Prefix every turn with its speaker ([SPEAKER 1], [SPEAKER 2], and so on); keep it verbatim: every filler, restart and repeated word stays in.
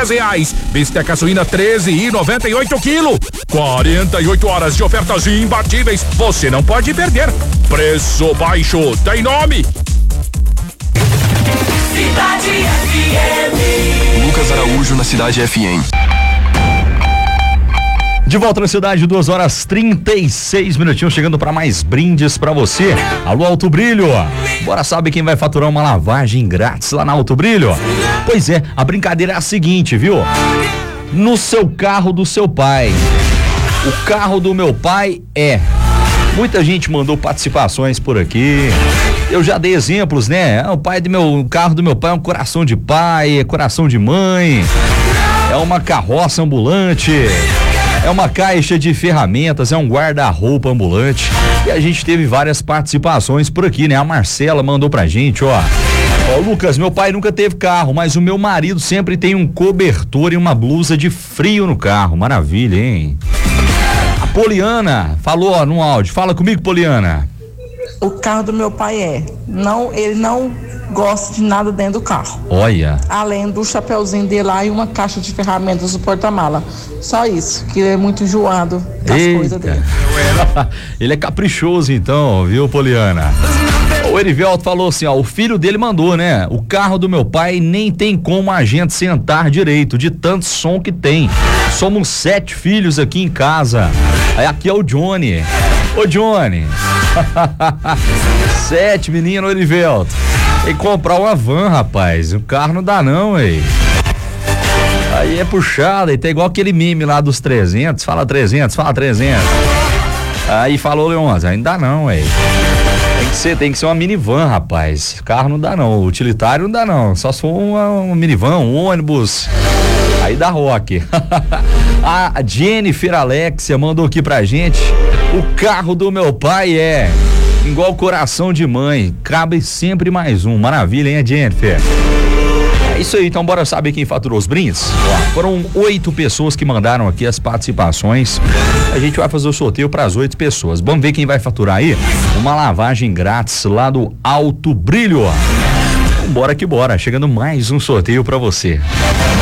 [SPEAKER 1] dez reais. Bisteca suína treze e noventa e oito quilo. quarenta e oito horas de ofertas imbatíveis. Você não pode perder. Preço baixo tem nome.
[SPEAKER 2] Cidade F M.
[SPEAKER 3] Lucas Araújo na Cidade F M.
[SPEAKER 4] De volta na cidade, duas horas trinta e seis minutinhos, chegando para mais brindes para você. Alô, Alto Brilho. Bora saber quem vai faturar uma lavagem grátis lá na Alto Brilho? Pois é, a brincadeira é a seguinte, viu? No seu carro do seu pai. O carro do meu pai é. Muita gente mandou participações por aqui. Eu já dei exemplos, né? O pai do meu, o carro do meu pai é um coração de pai, é coração de mãe, é uma carroça ambulante, é uma caixa de ferramentas, é um guarda-roupa ambulante. E a gente teve várias participações por aqui, né? A Marcela mandou pra gente, ó. Ó, Lucas, meu pai nunca teve carro, mas o meu marido sempre tem um cobertor e uma blusa de frio no carro. Maravilha, hein? A Poliana falou, ó, no áudio. Fala comigo, Poliana.
[SPEAKER 5] O carro do meu pai é, não, ele não gosta de nada dentro do carro.
[SPEAKER 4] Olha.
[SPEAKER 5] Além do chapeuzinho dele lá e uma caixa de ferramentas do porta-mala. Só isso, que ele é muito enjoado das
[SPEAKER 4] Eita.
[SPEAKER 5] coisas dele.
[SPEAKER 4] Ele é caprichoso então, viu, Poliana? O Erivelto falou assim, ó, o filho dele mandou, né? O carro do meu pai nem tem como a gente sentar direito, de tanto som que tem. Somos sete filhos aqui em casa. Aí aqui é o Johnny. Ô, Johnny. Sete, menino, Erivelto. Tem que comprar uma van, rapaz. O carro não dá não, ei. Aí é puxado, aí tá igual aquele meme lá dos trezentos. Fala trezentos, fala trezentos. Aí falou, Leôncio, ainda não, ei. Tem que ser, tem que ser uma minivan, rapaz. Carro não dá não, utilitário não dá não. Só se for uma, uma minivan, um ônibus. Aí dá rock. A Jennifer Alexia mandou aqui pra gente. O carro do meu pai é igual coração de mãe, cabe sempre mais um. Maravilha, hein, Jennifer? É isso aí, então bora saber quem faturou os brindes? Ó, foram oito pessoas que mandaram aqui as participações. A gente vai fazer o sorteio para as oito pessoas. Vamos ver quem vai faturar aí? Uma lavagem grátis lá do Alto Brilho. Bora que bora, chegando mais um sorteio para você.